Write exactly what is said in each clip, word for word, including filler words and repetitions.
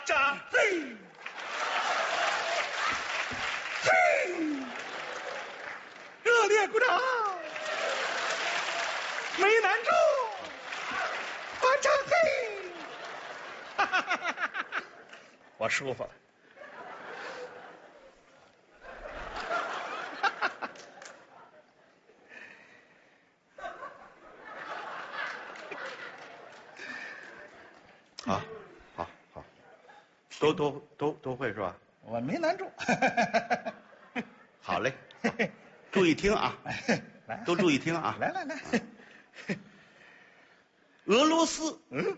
扎嘿，嘿，热烈鼓掌，没难住，巴扎嘿，哈哈哈哈哈哈，我舒服了。 好，好，好，都都都都会是吧？ 我没难住。 好嘞，好注意听啊， 来， 都注意听啊。 来来来， 俄罗斯， 嗯，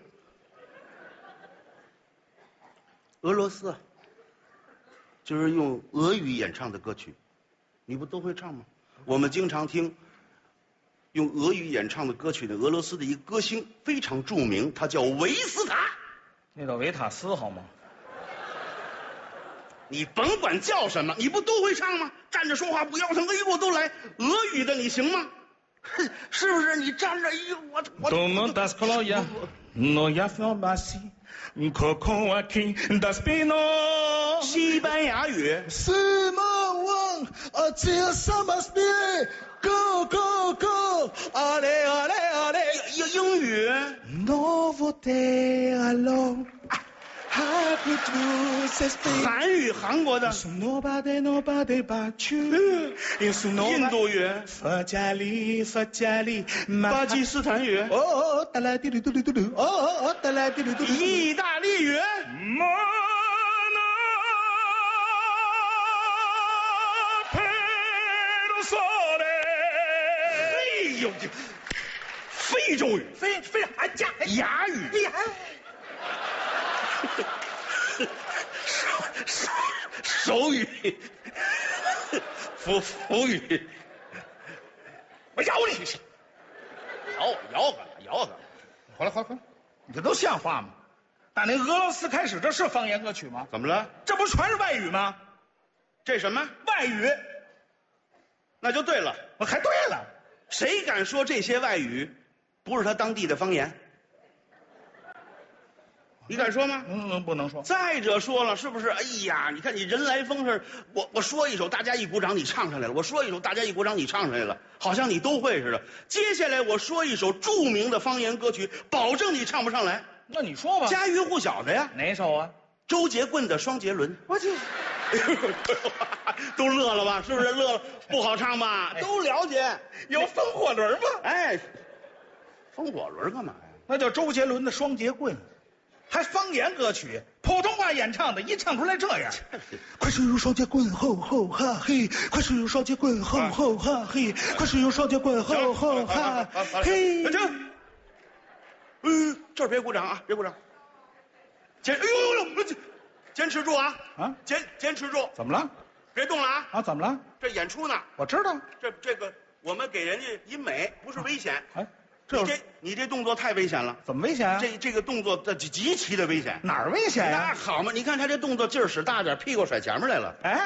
俄罗斯啊，就是用俄语演唱的歌曲，你不都会唱吗？我们经常听用俄语演唱的歌曲的俄罗斯的一个歌星非常著名，他叫维斯塔。 那叫维塔斯好吗？ 你甭管叫什么，你不都会唱吗？站着说话不腰疼，哎呦我都来。俄语的你行吗？哼，是不是？你站着，哎呦我我。 Domo das koloya, no ya feel basi, koko waki das pino。 西班牙语。 是梦望，啊，只有什么 spirit go go go，啊嘞啊嘞啊嘞。 英英语。 Novo te alone。 韩语，韩国的。 Nobody nobody but you。 印度语。 佛加利佛加利。 巴基斯坦语。 哦，哒啦滴噜嘟噜嘟噜，哦哦，哒啦滴噜嘟噜。 意大利语。哎呦，非洲语。 非非俺家哑语。 呀。 手手手语，福福语，我咬你！咬我咬我咬我！ 回来回来回来，你这都像话吗？打那俄罗斯开始，这是方言歌曲吗？ 怎么了？ 这不全是外语吗？ 这什么外语？ 那就对了。 我还对了， 谁敢说这些外语不是他当地的方言？你敢说吗？ 嗯，不能说。 再者说了，是不是？哎呀，你看你人来疯似的，我我说一首，大家一鼓掌，你唱上来了；我说一首，大家一鼓掌，你唱上来了，好像你都会似的。接下来我说一首著名的方言歌曲，保证你唱不上来。 那你说吧， 家喻户晓的呀。 哪首啊？ 周杰棍的《双杰伦》。 我去， 都乐了吧？是不是乐了？不好唱吧？都了解。 有风火轮吗？ 哎，风火轮干嘛呀？ 那叫周杰伦的《双节棍》。还方言歌曲，普通话演唱的，一唱出来这样。快使用双节棍，吼吼哈嘿！快使用双节棍，吼吼哈嘿！快使用双节棍，吼吼哈嘿！ 停！嗯，这儿别鼓掌啊，别鼓掌。坚，哎呦呦呦，坚持住啊！ 啊， 坚坚持住！ 怎么了？ 别动了啊！ 啊，怎么了？ 这演出呢？ 我知道。 这这个，我们给人家一美，不是危险。 哎， 你这你这动作太危险了。 怎么危险啊？ 这这个动作这极其的危险。 哪儿危险呀？ 那好嘛，你看他这动作劲儿使大点，屁股甩前面来了。 哎，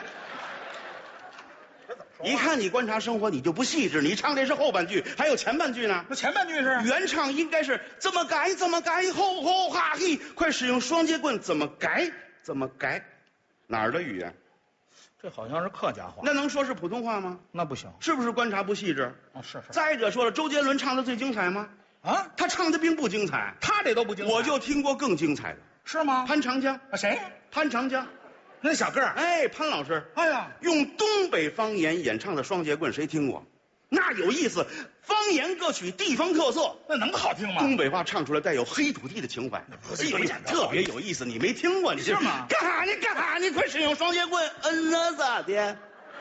一看你观察生活，你就不细致。你唱这是后半句，还有前半句呢。 那前半句是原唱应该是怎么改怎么改，吼吼哈嘿，快使用双节棍，怎么改怎么改，哪儿的语言？ 这好像是客家话。 那能说是普通话吗？ 那不行。 是不是观察不细致？ 哦，是是。 再者说了，周杰伦唱的最精彩吗？ 啊， 他唱的并不精彩， 他这都不精彩。 我就听过更精彩的。 是吗？ 潘长江。 啊，谁？ 潘长江。 那小个儿。 哎，潘老师。 哎呀， 用东北方言演唱的双节棍，谁听过？那有意思，方言歌曲，地方特色， 那能好听吗？ 东北话唱出来带有黑土地的情怀， 哎呦， 特别有意思。你没听过？你是吗？ 干啥呢？干啥呢？快使用双节棍！嗯呐，咋的？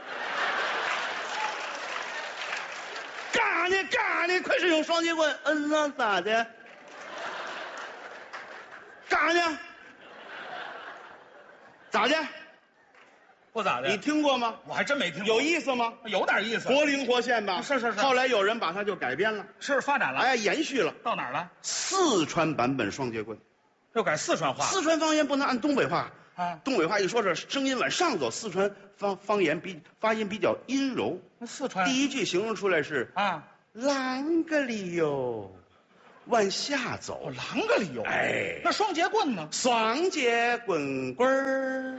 干啥呢？干啥呢？快使用双节棍！嗯呐，咋的？干啥呢？咋的？ 不咋的。 你听过吗？ 我还真没听过。 有意思吗？ 有点意思， 活灵活现吧？ 是是是。 后来有人把它就改编了， 是发展了， 哎，延续了。 到哪儿了？ 四川版本双节棍， 又改四川话。 四川方言不能按东北话啊， 东北话一说是声音往上走，四川方方言比发音比较阴柔。 那四川第一句形容出来是啊， 啷个哩哟， 往下走哦，。啷个理由？ 哎那双节棍呢？ 双节棍棍儿。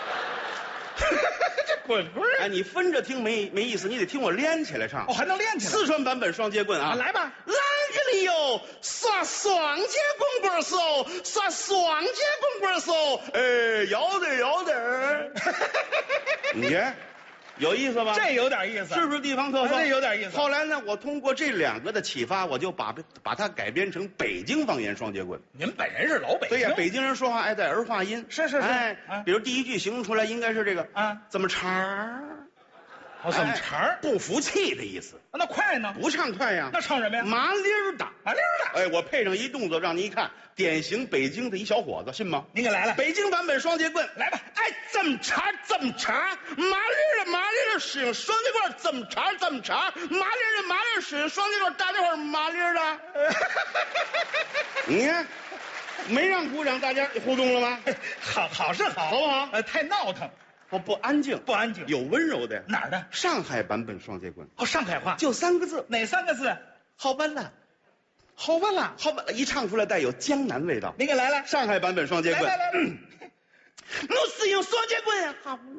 这滚棍儿哎，你分着听没没意思，你得听我连起来唱。 哦，还能练起来。 四川版本双节棍啊， 啊来吧。 啷个理由？耍双节棍棍手，耍双节棍棍手，哎，要得要得。你看，有意思吧？ 这有点意思， 是不是地方特色？ 哎这有点意思后来呢，我通过这两个的启发，我就把把它改编成北京方言双节棍。 您本人是老北京。 对呀，北京人说话爱带儿化音。 是是是哎啊， 比如第一句形容出来应该是这个啊， 怎么茬儿？ 哦，怎么茬儿？ 不服气的意思。 那快呢？ 不唱快呀， 那唱什么呀？ 麻溜儿的。 麻溜儿的。 哎，我配上一动作，让你一看，典型北京的一小伙子，信吗？ 您给来了。 北京版本双节棍， 来吧。 哎，怎么茬怎么茬，麻溜儿的麻溜儿的使用双节棍，怎么茬怎么茬，麻溜儿的麻溜儿使用双节棍，大家伙儿麻溜儿的。你看，没让鼓掌，大家互动了吗？ 好，好是好， 好不好呃，太闹腾， 我不安静， 不安静。 有温柔的。 哪儿的？ 上海版本双节棍， 哦，上海话。 就三个字， 哪三个字？ 好办了， 好办了。 好办了，一唱出来带有江南味道。 您给来了。 上海版本双节棍， 来来来来。 我是用双节棍呀，好了。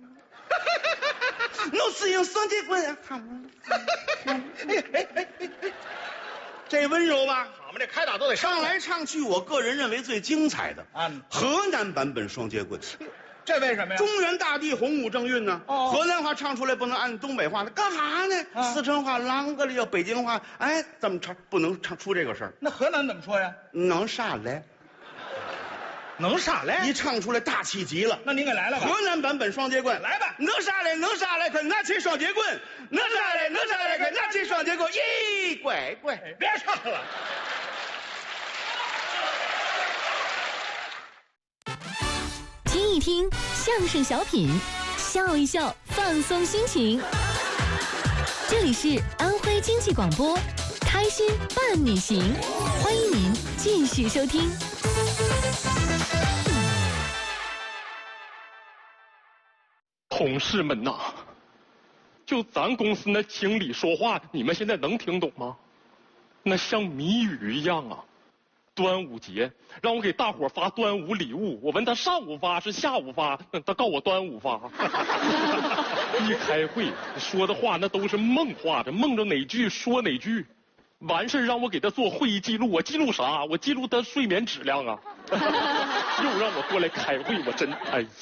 我是用双节棍呀，好了。 哎哎哎哎哎， 这温柔吧？ 好嘛，这开打都得唱来唱去，我个人认为最精彩的啊， 河南版本双节棍。 这为什么呀？ 中原大地，洪武正韵呢。 哦河南话唱出来不能按东北话，那干啥呢？ 啊四川话啷个里要北京话，哎，怎么唱不能唱出这个事儿？ 那河南怎么说呀？ 能啥来？ 能啥来？ 一唱出来大气极了。 那您给来了吧。 河南版本双节棍， 来吧。 能啥来？能啥来？快拿起双节棍！能啥来？能啥来？快拿起双节棍！咦，乖乖， 别唱了。 听一听相声小品，笑一笑，放松心情。这里是安徽经济广播，开心伴你行，欢迎您继续收听。 同事们呐，就咱公司那经理说话，你们现在能听懂吗？那像谜语一样啊！端午节让我给大伙发端午礼物，我问他上午发是下午发，他告我端午发。一开会说的话那都是梦话，这梦着哪句说哪句。完事让我给他做会议记录，我记录啥？我记录他睡眠质量啊。又让我过来开会，我真哎呀。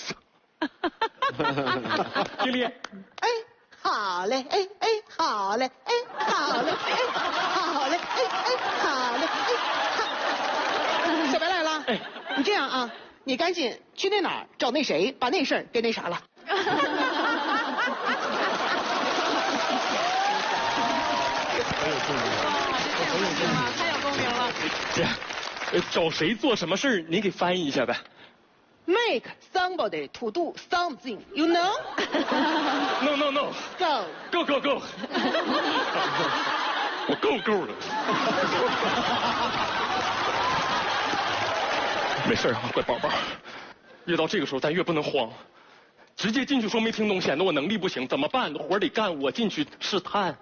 经理， 哎，好嘞，哎哎，好嘞，哎，好嘞，哎，好嘞，哎哎，好嘞，哎，好。小白来了， 哎， 你这样啊，你赶紧去那哪儿找那谁，把那事儿给那啥了。 太有共鸣了。 这，呃，找谁做什么事儿？您给翻译一下呗。 Make somebody to do something, you know? No no no. Go. Go go go. 我够够了。没事啊，乖宝宝。越到这个时候，咱越不能慌，直接进去说没听懂，显得我能力不行。怎么办？活得干，我进去试探。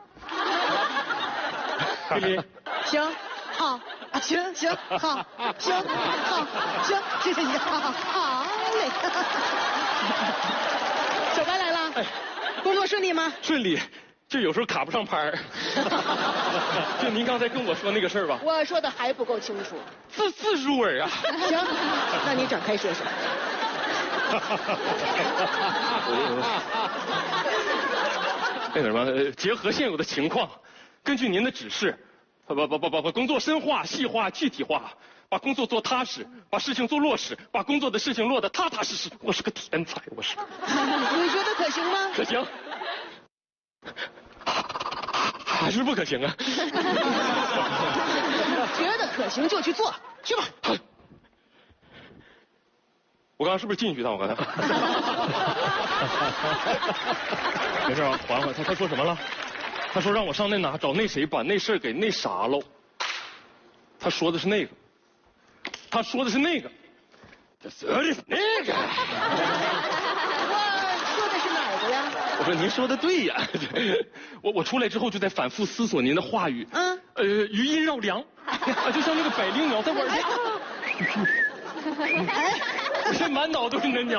丽丽， 行，好，行行好，行好，行，谢谢你，好好好嘞。小白来了， 哎， 工作顺利吗？ 顺利，就有时候卡不上拍儿。就您刚才跟我说那个事儿吧， 我说的还不够清楚。 字字入耳啊。 行，那你展开说说。 那个什么，呃结合现有的情况，根据您的指示，把把把把把工作深化、细化、具体化，把工作做踏实，把事情做落实，把工作的事情落得踏踏实实。我是个天才，我是。 你觉得可行吗？ 可行。还是不可行啊？ 觉得可行就去做，去吧。 我刚刚是不是进去一趟？我刚才。没事啊，缓缓。他他说什么了？他说让我上那哪找那谁，把那事儿给那啥喽。他说的是那个。他说的是那个。这说的是那个。 我说的是哪儿的呀？ 我说您说的对呀。我我出来之后就在反复思索您的话语。 嗯。 呃，余音绕梁，啊，就像那个百灵鸟在玩儿。 哎， 我这满脑都是那鸟。